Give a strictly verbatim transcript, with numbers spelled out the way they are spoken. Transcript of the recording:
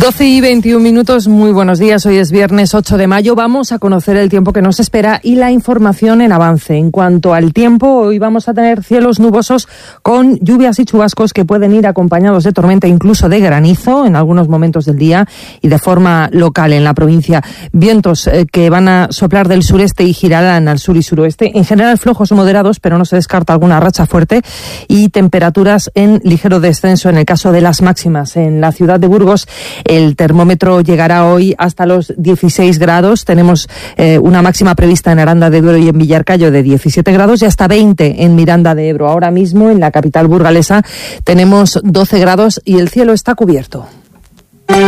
doce y veintiún minutos, muy buenos días. Hoy es viernes ocho de mayo. Vamos a conocer el tiempo que nos espera y la información en avance. En cuanto al tiempo, hoy vamos a tener cielos nubosos con lluvias y chubascos que pueden ir acompañados de tormenta, incluso de granizo en algunos momentos del día y de forma local en la provincia. Vientos eh, que van a soplar del sureste y girarán al sur y suroeste. En general flojos o moderados, pero no se descarta alguna racha fuerte, y temperaturas en ligero descenso en el caso de las máximas. En la ciudad de Burgos el termómetro llegará hoy hasta los dieciséis grados. Tenemos eh, una máxima prevista en Aranda de Duero y en Villarcayo de diecisiete grados y hasta veinte en Miranda de Ebro. Ahora mismo en la capital burgalesa tenemos doce grados y el cielo está cubierto.